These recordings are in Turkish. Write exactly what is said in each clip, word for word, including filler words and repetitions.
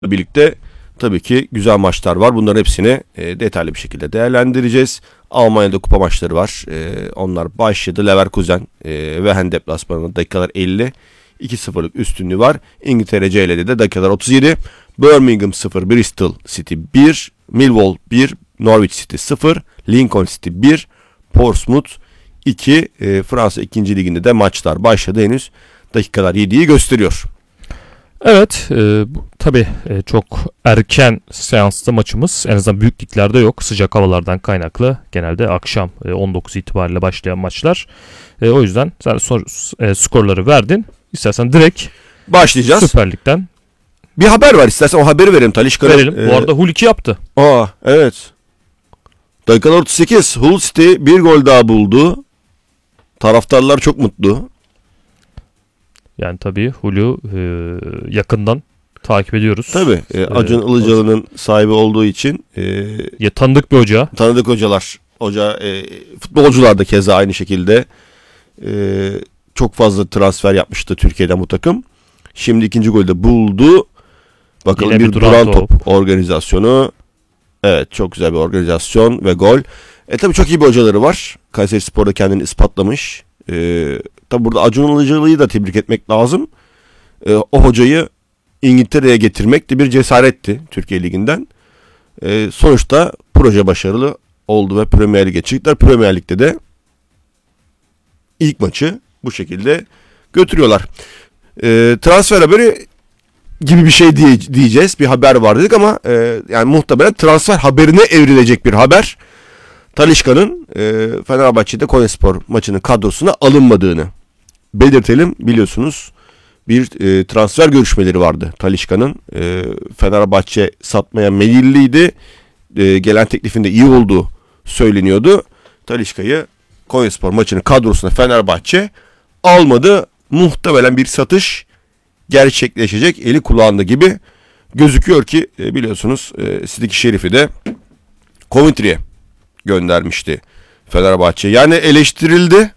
birlikte tabii ki güzel maçlar var. Bunların hepsini e, detaylı bir şekilde değerlendireceğiz. Almanya'da kupa maçları var. E, onlar başladı. Leverkusen e, Wehen deplasmanında dakikalar elli. iki sıfırlık üstünlüğü var. İngiltere C L'de de dakikalar otuz yedi. Birmingham sıfır, Bristol City bir, Millwall bir, Norwich City sıfır, Lincoln City bir, Portsmouth iki. E, Fransa ikinci liginde de maçlar başladı henüz. Dakikalar yediyi gösteriyor. Evet, e, bu, tabii e, çok erken seansta maçımız en azından büyük liglerde yok. Sıcak havalardan kaynaklı genelde akşam e, on dokuz itibariyle başlayan maçlar. E, o yüzden sen sor, e, skorları verdin. İstersen direkt başlayacağız. Süper Lig'den. Bir haber var, istersen o haberi verelim. Talişka'nın. Verelim. Ee... Bu arada Hull iki yaptı. Aa evet. Dakikalar otuz sekiz. Hull City bir gol daha buldu. Taraftarlar çok mutlu. Yani tabii Hull'u e, yakından takip ediyoruz. Tabii. E, Acun ee, Ilıcalı'nın sahibi olduğu için. E, ya, tanıdık bir hoca. Tanıdık hocalar. Hoca, e, futbolcular da keza aynı şekilde. E, çok fazla transfer yapmıştı Türkiye'den bu takım. Şimdi ikinci golü de buldu. Bakalım Yine bir, bir duran top. top organizasyonu. Evet, çok güzel bir organizasyon ve gol. E tabii çok iyi bir hocaları var. Kayserispor'da kendini ispatlamış. E, tabii burada Acun Ilıcalı'yı da tebrik etmek lazım. E, o hocayı İngiltere'ye getirmek de bir cesaretti Türkiye Ligi'nden. E, sonuçta proje başarılı oldu ve Premier Lig'e çıktılar. Premier Lig'de de ilk maçı bu şekilde götürüyorlar. E, transfer haberi gibi bir şey diye, diyeceğiz. Bir haber var dedik ama e, yani muhtemelen transfer haberine evrilecek bir haber. Talisca'nın e, Fenerbahçe'de Konyaspor maçının kadrosuna alınmadığını belirtelim. Biliyorsunuz bir e, transfer görüşmeleri vardı Talisca'nın. E, Fenerbahçe satmaya meyilliydi. E, gelen teklifinde iyi olduğu söyleniyordu. Talisca'yı Konyaspor maçının kadrosuna Fenerbahçe almadı. Muhtemelen bir satış gerçekleşecek, eli kulağında gibi gözüküyor ki e, biliyorsunuz e, Sidiki Şerif'i de Coventry'ye göndermişti Fenerbahçe. Yani eleştirildi,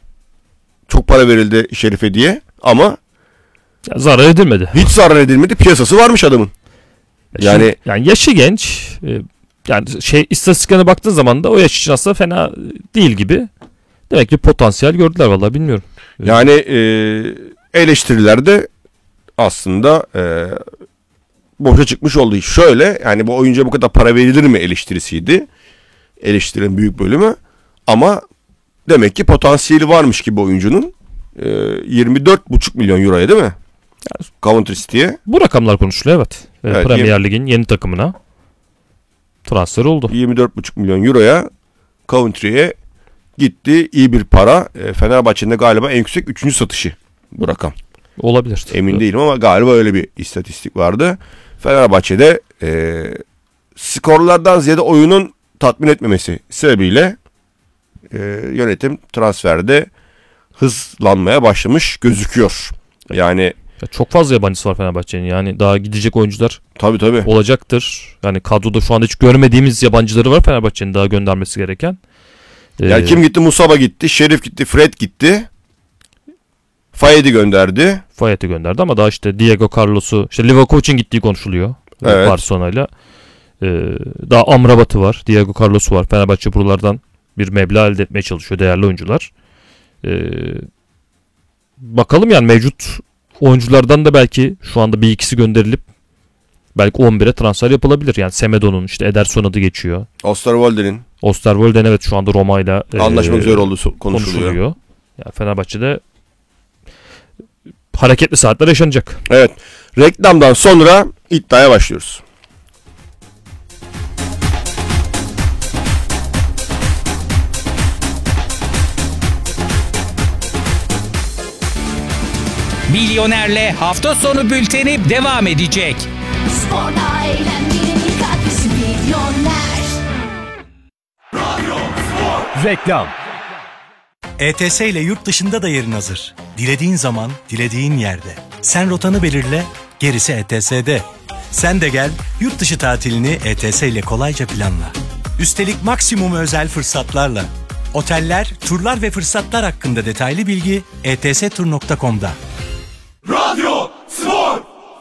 çok para verildi Şerif'e diye ama ya, zarar edilmedi. Hiç zarar edilmedi. Piyasası varmış adamın. Ya yani şimdi, yani yaşı genç. E, yani şey istatistiklerine baktığın zaman da o yaş için aslında fena değil gibi. Demek ki potansiyel gördüler, vallahi bilmiyorum. Yani e, eleştiriler de aslında e, boşa çıkmış oldu. Şöyle, yani bu oyuncuya bu kadar para verilir mi eleştirisiydi. Eleştirinin büyük bölümü. Ama demek ki potansiyeli varmış gibi oyuncunun. E, yirmi dört buçuk milyon euroya değil mi? Yani, Coventry City'ye. Bu rakamlar konuşuluyor evet. evet Premier Lig'in yeni takımına transfer oldu. yirmi dört buçuk milyon euroya Coventry'ye gitti. İyi bir para. E, Fenerbahçe'nin de galiba en yüksek üçüncü satışı bu rakam. Olabilir. Emin evet. değilim ama galiba öyle bir istatistik vardı. Fenerbahçe'de e, skorlardan ziyade oyunun tatmin etmemesi sebebiyle e, yönetim transferde hızlanmaya başlamış gözüküyor. Yani ya çok fazla yabancısı var Fenerbahçe'nin. Yani daha gidecek oyuncular tabii, tabii. olacaktır. Yani kadroda şu anda hiç görmediğimiz yabancıları var Fenerbahçe'nin daha göndermesi gereken. Ee, yani kim gitti? Musaba gitti, Şerif gitti, Fred gitti. Fayet'i gönderdi. Fayet'i gönderdi ama daha işte Diego Carlos'u, işte Livakovic'in gittiği konuşuluyor. Evet. Barcelona'yla. Ee, daha Amrabat'ı var, Diego Carlos'u var. Fenerbahçe buralardan bir meblağ elde etmeye çalışıyor, değerli oyuncular. Ee, bakalım yani mevcut oyunculardan da belki şu anda bir ikisi gönderilip belki on bire transfer yapılabilir. Yani Semedo'nun, işte Ederson adı geçiyor. Osterwolde'nin. Osterwolde'nin evet şu anda Roma'yla anlaşmak üzere olduğu konuşuluyor. konuşuluyor. Yani Fenerbahçe'de hareketli saatler yaşanacak. Evet. Reklamdan sonra iddiaya başlıyoruz. Milyoner'le hafta sonu bülteni devam edecek. Sporda eğlenmenin ilk adresi Milyoner. Reklam. E T S ile yurt dışında da yerin hazır. Dilediğin zaman, dilediğin yerde. Sen rotanı belirle, gerisi E T S'de. Sen de gel, yurt dışı tatilini E T S ile kolayca planla. Üstelik maksimum özel fırsatlarla. Oteller, turlar ve fırsatlar hakkında detaylı bilgi e t s tur nokta com'da.